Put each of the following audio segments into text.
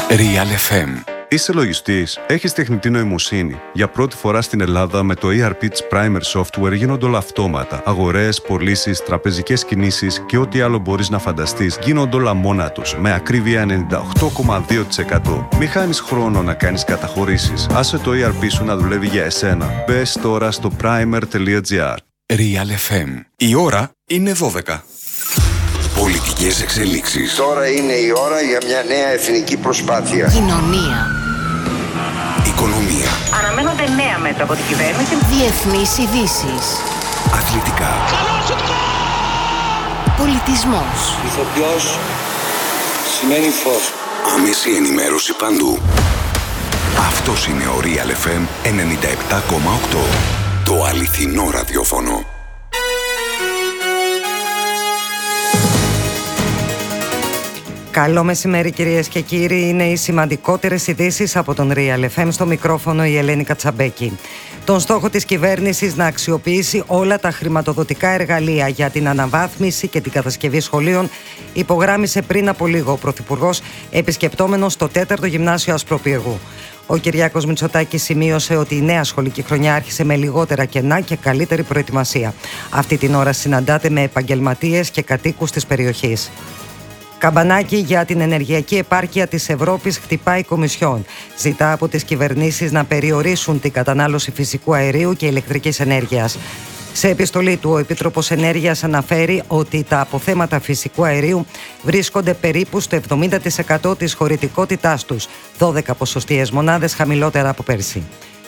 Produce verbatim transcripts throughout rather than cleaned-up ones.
Real εφ εμ. Είσαι λογιστής, έχεις τεχνητή νοημοσύνη. Για πρώτη φορά στην Ελλάδα με το ι αρ πι της Primer Software γίνονται όλα αυτόματα. Αγορές, πωλήσεις, τραπεζικές κινήσεις και ό,τι άλλο μπορείς να φανταστείς γίνονται όλα μόνα τους, με ακρίβεια ενενήντα οκτώ κόμμα δύο τοις εκατό. Μη χάνεις χρόνο να κάνεις καταχωρήσεις. Άσε το ι αρ πι σου να δουλεύει για εσένα. Μπες τώρα στο primer τελεία gr. Real εφ εμ. Η ώρα είναι δώδεκα. Πολιτικές εξελίξεις. Τώρα είναι η ώρα για μια νέα εθνική προσπάθεια. Κοινωνία. Οικονομία. Αναμένονται νέα μέτρα από την κυβέρνηση. Διεθνείς ειδήσεις. Αθλητικά. Πολιτισμός. Ηθοποιός σημαίνει φως. Άμεση ενημέρωση παντού. Αυτός είναι ο Real εφ εμ ενενήντα επτά κόμμα οκτώ. Το αληθινό ραδιόφωνο. Καλό μεσημέρι κυρίες και κύριοι, είναι οι σημαντικότερες ειδήσεις από τον Real εφ εμ, στο μικρόφωνο η Ελένη Κατσαμπέκη. Τον στόχο της κυβέρνησης να αξιοποιήσει όλα τα χρηματοδοτικά εργαλεία για την αναβάθμιση και την κατασκευή σχολείων υπογράμμισε πριν από λίγο ο Πρωθυπουργός, επισκεπτόμενος το τέταρτο Γυμνάσιο Ασπροπύργου. Ο Κυριάκος Μητσοτάκης σημείωσε ότι η νέα σχολική χρονιά άρχισε με λιγότερα κενά και καλύτερη προετοιμασία. Αυτή την ώρα συναντάται με επαγγελματίες και κατοίκους της περιοχής. Καμπανάκι για την ενεργειακή επάρκεια της Ευρώπης χτυπάει η Κομισιόν. Ζητά από τις κυβερνήσεις να περιορίσουν την κατανάλωση φυσικού αερίου και ηλεκτρικής ενέργειας. Σε επιστολή του, ο Επίτροπος Ενέργειας αναφέρει ότι τα αποθέματα φυσικού αερίου βρίσκονται περίπου στο εβδομήντα τοις εκατό της χωρητικότητάς τους, δώδεκα ποσοστιαίες μονάδες χαμηλότερα από πέρσι.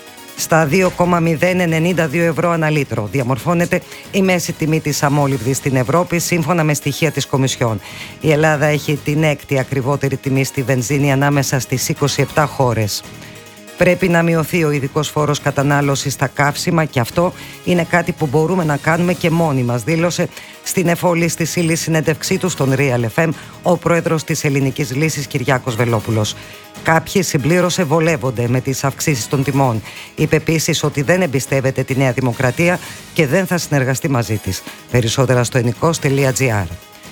Στα δύο κόμμα μηδέν ενενήντα δύο ευρώ ανά λίτρο διαμορφώνεται η μέση τιμή της αμόλυβδης στην Ευρώπη, σύμφωνα με στοιχεία της Κομισιόν. Η Ελλάδα έχει την έκτη ακριβότερη τιμή στη βενζίνη ανάμεσα στις είκοσι επτά χώρες. Πρέπει να μειωθεί ο ειδικός φόρος κατανάλωσης στα καύσιμα και αυτό είναι κάτι που μπορούμε να κάνουμε και μόνοι μας, δήλωσε στην εφόλη στη ύλη συνέντευξή του στον Real εφ εμ ο πρόεδρος της Ελληνικής Λύσης Κυριάκος Βελόπουλος. Κάποιοι, συμπλήρωσε, βολεύονται με τις αυξήσεις των τιμών. Είπε επίσης ότι δεν εμπιστεύεται τη Νέα Δημοκρατία και δεν θα συνεργαστεί μαζί της. Περισσότερα στο ενικός τελεία gr.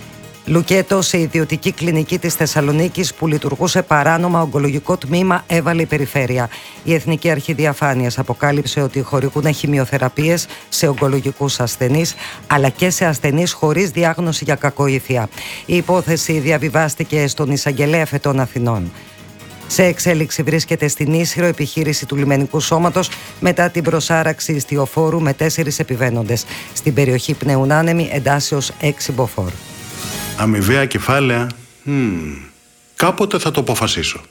Λουκέτο σε ιδιωτική κλινική της Θεσσαλονίκης που λειτουργούσε παράνομα ογκολογικό τμήμα έβαλε η περιφέρεια. Η Εθνική Αρχή Διαφάνειας αποκάλυψε ότι χορηγούν χημειοθεραπείες σε ογκολογικούς ασθενείς αλλά και σε ασθενείς χωρίς διάγνωση για κακοήθεια. Η υπόθεση διαβιβάστηκε στον Εισαγγελέα Φετών Αθηνών. Σε εξέλιξη βρίσκεται στην Ίσυρο επιχείρηση του λιμενικού σώματος μετά την προσάραξη ιστιοφόρου με τέσσερις επιβαίνοντες. Στην περιοχή Πνεουνάνεμη εντάσσεως έξι μποφόρ. Αμοιβαία κεφάλαια, mm, κάποτε θα το αποφασίσω.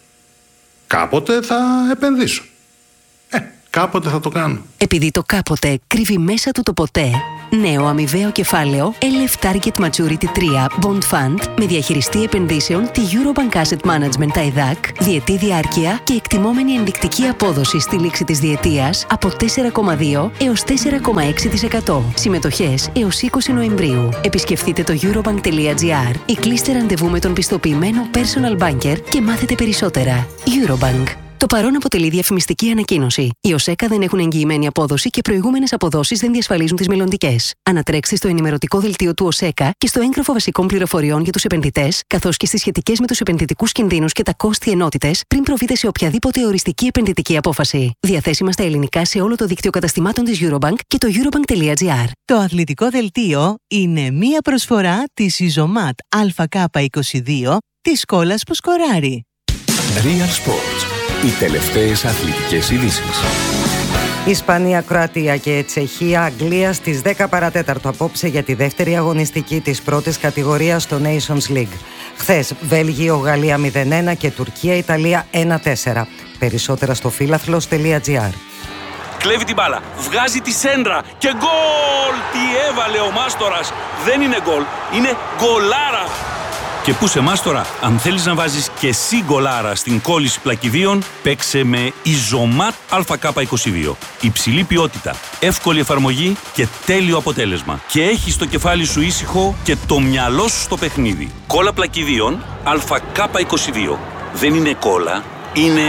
Κάποτε θα επενδύσω. Ε, κάποτε θα το κάνω. Επειδή το κάποτε κρύβει μέσα του το ποτέ, νέο αμοιβαίο κεφάλαιο ελ εφ Target Maturity τρία Bond Fund με διαχειριστή επενδύσεων τη Eurobank Asset Management τα ΕΔΑΚ, διετή διάρκεια και εκτιμόμενη ενδεικτική απόδοση στη λήξη της διετίας από τέσσερα κόμμα δύο έως τέσσερα κόμμα έξι τοις εκατό. Συμμετοχές έως είκοσι Νοεμβρίου. Επισκεφτείτε το eurobank τελεία gr ή κλείστε ραντεβού με τον πιστοποιημένο personal banker και μάθετε περισσότερα. Eurobank. Το παρόν αποτελεί διαφημιστική ανακοίνωση. Οι ΟΣΕΚΑ δεν έχουν εγγυημένη απόδοση και προηγούμενες αποδόσεις δεν διασφαλίζουν τις μελλοντικές. Ανατρέξτε στο ενημερωτικό δελτίο του ΟΣΕΚΑ και στο έγγραφο βασικών πληροφοριών για τους επενδυτές, καθώς και στις σχετικές με τους επενδυτικούς κινδύνους και τα κόστη ενότητες, πριν προβείτε σε οποιαδήποτε οριστική επενδυτική απόφαση. Διαθέσιμα στα ελληνικά σε όλο το δίκτυο καταστημάτων της Eurobank και το eurobank τελεία gr. Το αθλητικό δελτίο είναι μία προσφορά της Ιζωμάτ Α Κ είκοσι δύο της Σκόλας που σκοράρει. Real Sports. Οι τελευταίες αθλητικές ειδήσεις. Ισπανία, Κροατία και Τσεχία, Αγγλία στις δέκα παρατέταρτο απόψε για τη δεύτερη αγωνιστική της πρώτης κατηγορίας στο Nations League. Χθες Βέλγιο, Γαλλία μηδέν ένα και Τουρκία, Ιταλία ένα τέσσερα. Περισσότερα στο φίλαθλος τελεία gr. Κλέβει την μπάλα, βγάζει τη σέντρα και γκολ! Τι έβαλε ο Μάστορας! Δεν είναι γκολ, είναι γκολάρα! Και πού σε Μάστορα, αν θέλεις να βάζεις και εσύ γκολάρα στην κόλληση πλακιδίων, παίξε με Ιζωμάτ Α Κ είκοσι δύο. Υψηλή ποιότητα, εύκολη εφαρμογή και τέλειο αποτέλεσμα. Και έχεις το κεφάλι σου ήσυχο και το μυαλό σου στο παιχνίδι. Κόλλα πλακιδίων Α Κ είκοσι δύο. Δεν είναι κόλλα, είναι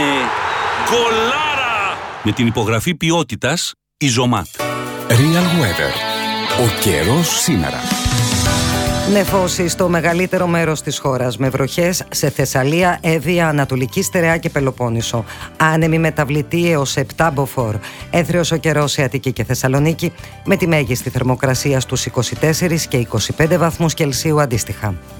γκολάρα! Με την υπογραφή ποιότητας Ιζωμάτ. Real Weather. Ο καιρός σήμερα. Νεφώσει στο μεγαλύτερο μέρος της χώρας, με βροχές σε Θεσσαλία, Εύβοια, Ανατολική Στερεά και Πελοπόννησο. Άνεμη μεταβλητή έως επτά μποφόρ. Έθριος ο καιρός σε Αττική και Θεσσαλονίκη, με τη μέγιστη θερμοκρασία στους είκοσι τέσσερα και είκοσι πέντε βαθμούς Κελσίου αντίστοιχα.